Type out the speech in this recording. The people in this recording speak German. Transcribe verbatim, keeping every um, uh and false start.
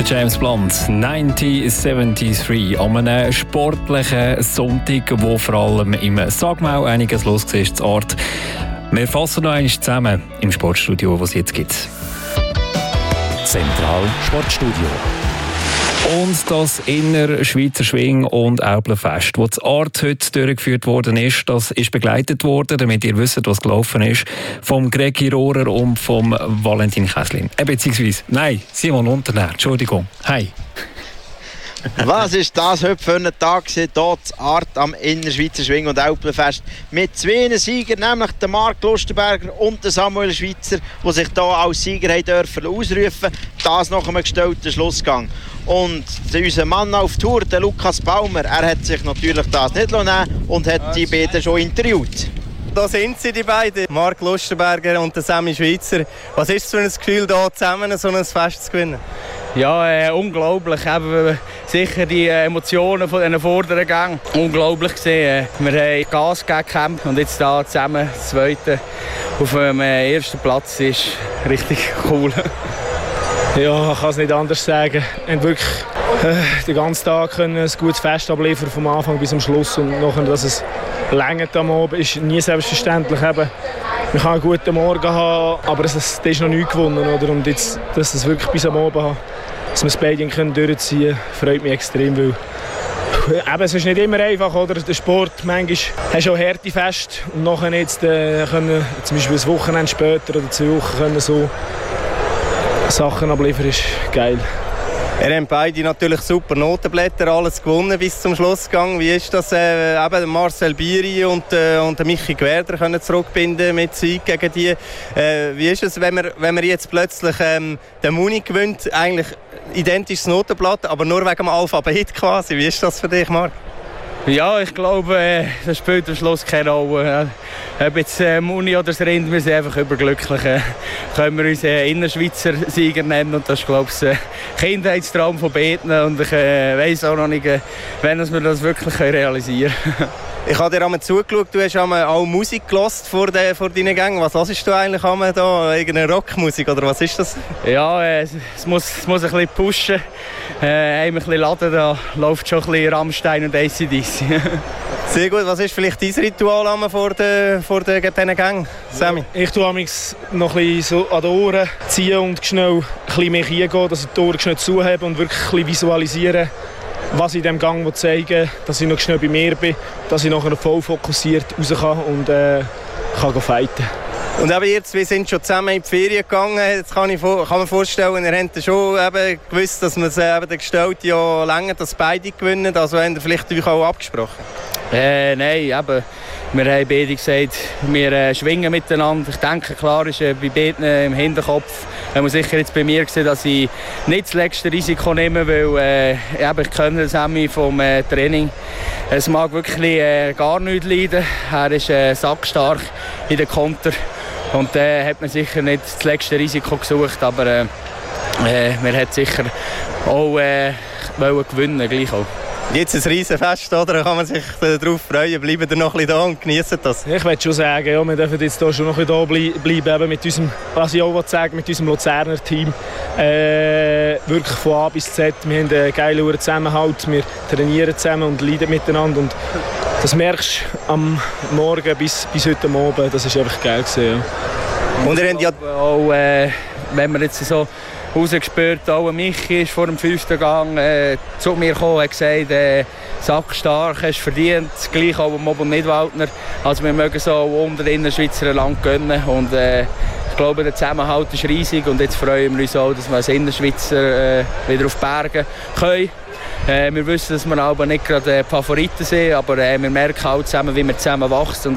Der James Blunt, neunzehnhundertdreiundsiebzig, an einem sportlichen Sonntag, wo vor allem im Sagmau einiges los war, das Ort. Wir fassen noch einmal zusammen im Sportstudio, das es jetzt gibt. Zentral Sportstudio. Und das Innerschweizer Schwing- und Äuplenfest, das in Art heute durchgeführt worden ist, das ist begleitet worden, damit ihr wisst, was gelaufen ist, vom Gregi Rohrer und vom Valentin Käslin. Äh, beziehungsweise, nein, Simon Unternähr, Entschuldigung. Hi. Was ist das heute für ein Tag hier in Art am Innerschweizer Schwing- und Äuplenfest mit zwei Siegern, nämlich den Marc Lustenberger und den Samuel Schweitzer, die sich hier als Sieger haben dürfen ausrufen. Das nach einem gestellten Schlussgang. Und unser Mann auf Tour, der Lukas Baumer, er hat sich natürlich das nicht nehmen und hat die beiden schon interviewt. Da sind sie, die beiden, Marc Lustenberger und der Sammy Schweitzer. Was ist es für ein Gefühl, hier zusammen so ein Fest zu gewinnen? Ja, äh, unglaublich. Eben, sicher die Emotionen von diesen vorderen Gängen. Unglaublich gesehen. Wir haben Gas gegeben und jetzt hier zusammen das Zweite auf dem ersten Platz ist richtig cool. Ja, ich kann es nicht anders sagen. Wir haben wirklich äh, den ganzen Tag können ein gutes Fest abliefern, vom Anfang bis zum Schluss. Und nachher, dass es längert am Abend, ist nie selbstverständlich. Eben, man kann einen guten Morgen haben, aber es ist, ist noch nicht gewonnen. Oder? Und jetzt, dass es wirklich bis am Abend haben, dass wir es beide durchziehen können, freut mich extrem. Weil, eben, es ist nicht immer einfach, oder? Der Sport, manchmal hast du auch harte Feste. Und nachher jetzt äh, können, zum Beispiel ein Wochenende später oder zwei Wochen können so Sachen abliefern, ist geil. Ihr habt beide natürlich super Notenblätter, alles gewonnen bis zum Schlussgang. Wie ist das, äh, eben Marcel Bieri und, äh, und Michi Gwerder können zurückbinden mit Sieg gegen die? Äh, wie ist es, wenn man, wenn man jetzt plötzlich ähm, den Muni gewinnt, eigentlich identisches Notenblatt, aber nur wegen dem Alphabet quasi? Wie ist das für dich, Marc? Ja, ich glaube, äh, das spielt am Schluss keine Rolle. Äh, ob jetzt äh, Muni oder das Rind, wir sind einfach überglücklich. Äh, können wir uns äh, Innerschweizer Sieger nennen und das ist, glaube ich, ein Kindheitstraum von beiden und ich äh, weiss auch noch nicht, äh, wenn wir das wirklich realisieren können. Ich habe dir einmal zugeschaut, du hast einmal auch Musik gehört vor, de, vor deinen Gängen. Was hörst du eigentlich einmal da? Irgendeine Rockmusik oder was ist das? Ja, äh, es, muss, es muss ein bisschen pushen. Äh, ein bisschen laden, da läuft schon ein bisschen Rammstein und A C D C. Sehr gut. Was ist vielleicht dein Ritual einmal vor den vor de, diesen Gängen, Sammy? Ich tue mich noch ein bisschen so an den Ohren ziehen und schnell ein bisschen mehr reingehen, dass ich die Ohren schnell zuhabe und wirklich ein bisschen visualisieren, was ich in diesem Gang zeigen will, dass ich noch schnell bei mir bin, dass ich nachher voll fokussiert raus kann und äh, kann fighten. Und eben jetzt, wir sind schon zusammen in die Ferien gegangen. Jetzt kann ich kann mir vorstellen, ihr habt schon eben gewusst, dass man es eben den Gestalten ja länger, dass beide gewinnen. Also habt ihr vielleicht euch auch abgesprochen? Äh, nein, eben. Wir haben beide gesagt, wir äh, schwingen miteinander. Ich denke, klar ist äh, bei beiden äh, im Hinterkopf. Man muss sicher jetzt bei mir gesehen, dass ich nicht das letzte Risiko nehme, weil äh, eben, ich kenne das Sammy vom äh, Training. Es mag wirklich äh, gar nicht leiden. Er ist äh, sackstark in den Konter. Und da äh, hat man sicher nicht das letzte Risiko gesucht, aber äh, äh, man hat sicher auch äh, wollen gewinnen, gleich auch. Jetzt ein Riesenfest, oder? Da kann man sich darauf freuen. Bleiben wir noch ein bisschen da und genießen das. Ich würde schon sagen, ja, wir dürfen jetzt hier schon noch ein bisschen da bleiben, mit unserem, was ich auch sagen, mit unserem Luzerner Team. Äh, wirklich von A bis Z. Wir haben einen geilen Zusammenhalt, wir trainieren zusammen und leiden miteinander. Und das merkst du am Morgen bis, bis heute Abend. Das ist einfach geil gewesen, ja. Und ihr habt ja auch, äh, wenn wir jetzt so rausgespürt, auch Michi ist vor dem fünften Gang äh, zu mir gekommen und hat gesagt, äh, sackstark, hast verdient, gleich auch Mobile Nidwaldner. Also wir mögen so unter den Innerschweizer Land gönnen und äh, ich glaube, der Zusammenhalt ist riesig und jetzt freuen wir uns auch, dass wir als Innerschweizer äh, wieder auf die Berge können. Äh, wir wissen, dass wir aber nicht gerade äh, Favoriten sind, aber äh, wir merken auch zusammen, wie wir zusammen wachsen.